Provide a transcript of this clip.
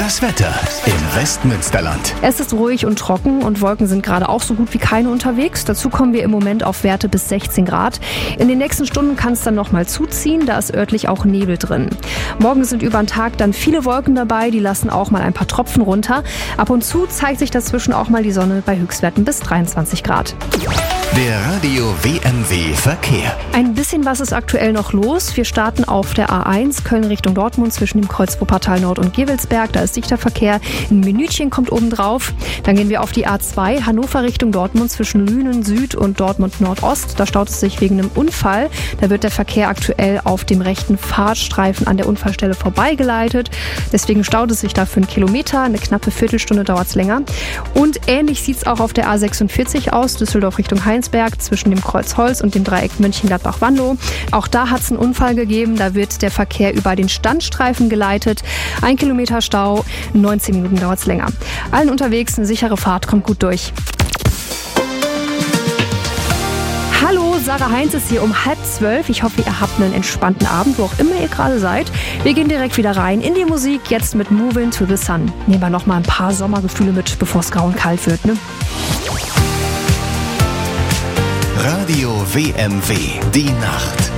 Das Wetter im Westmünsterland. Es ist ruhig und trocken und Wolken sind gerade auch so gut wie keine unterwegs. Dazu kommen wir im Moment auf Werte bis 16 Grad. In den nächsten Stunden kann es dann nochmal zuziehen, da ist örtlich auch Nebel drin. Morgen sind über den Tag dann viele Wolken dabei, die lassen auch mal ein paar Tropfen runter. Ab und zu zeigt sich dazwischen auch mal die Sonne bei Höchstwerten bis 23 Grad. Der Radio WMW Verkehr. Ein bisschen was ist aktuell noch los. Wir starten auf der A1 Köln Richtung Dortmund zwischen dem Kreuz Wuppertal Nord und Gewelsberg. Da ist dichter Verkehr. Ein Minütchen kommt oben drauf. Dann gehen wir auf die A2 Hannover Richtung Dortmund zwischen Lünen Süd und Dortmund Nordost. Da staut es sich wegen einem Unfall. Da wird der Verkehr aktuell auf dem rechten Fahrstreifen an der Unfallstelle vorbeigeleitet. Deswegen staut es sich da für 1 Kilometer. Eine knappe Viertelstunde dauert es länger. Und ähnlich sieht es auch auf der A46 aus. Düsseldorf Richtung Heinsberg zwischen dem Kreuz Holz und dem Dreieck Mönchengladbach-Wandow. Auch da hat es einen Unfall gegeben. Da wird der Verkehr über den Standstreifen geleitet. 1 Kilometer Stau, 19 Minuten dauert es länger. Allen unterwegs eine sichere Fahrt, kommt gut durch. Hallo, Sarah Heinz ist hier um 11:30. Ich hoffe, ihr habt einen entspannten Abend, wo auch immer ihr gerade seid. Wir gehen direkt wieder rein in die Musik, jetzt mit Moving to the Sun. Nehmen wir noch mal ein paar Sommergefühle mit, bevor es grau und kalt wird, ne? Radio WMW, die Nacht.